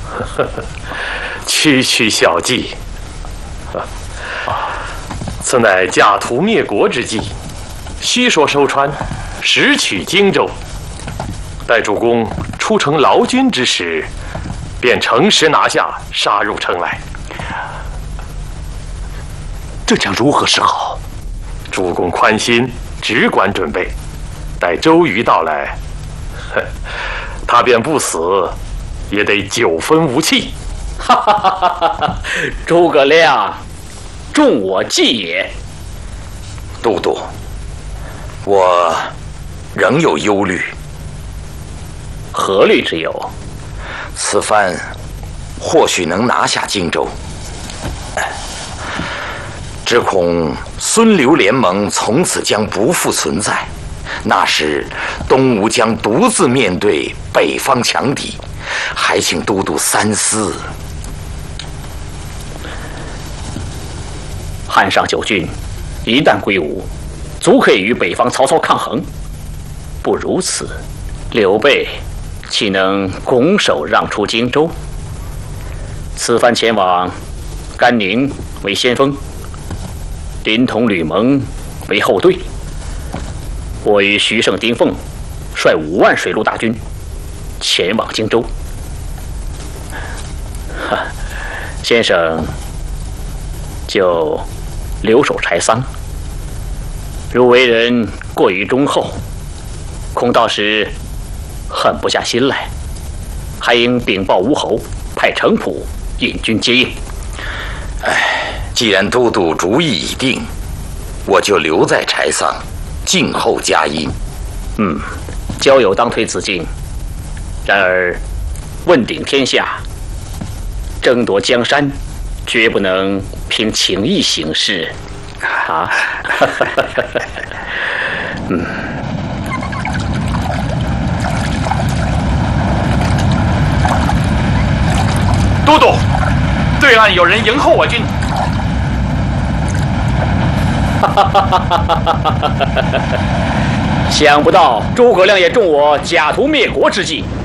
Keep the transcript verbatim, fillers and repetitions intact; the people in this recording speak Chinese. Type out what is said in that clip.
区区小计，此乃假图灭国之计。虚说收川，实取荆州。待主公出城劳军之时，便乘势拿下，杀入城来。 这将如何是好？ 主公宽心，只管准备。待周瑜到来，他便不死，也得九分无气。 哈哈哈哈哈！诸葛亮，中我计也。 都督，我仍有忧虑。 何虑之有？ 此番或许能拿下荆州，只恐孙刘联盟从此将不复存在。那时东吴将独自面对北方强敌，还请都督三思。 汉上九郡一旦归吴，足可以与北方曹操抗衡。不如此，刘备岂能拱手让出荆州？此番前往，甘宁为先锋，临潼、吕蒙为后队。我与徐盛、丁奉率五万水陆大军前往荆州。哈，先生就留守柴桑。如为人过于忠厚，恐到时狠不下心来，还应禀报吴侯，派程普引军接应。 哎，既然都督主意已定，我就留在柴桑，静候佳音。 嗯，交友当推此进。然而，问鼎天下，争夺江山，绝不能凭情义行事啊！嗯。 都督，对岸有人迎候我军。 想不到诸葛亮也中我假图灭国之计。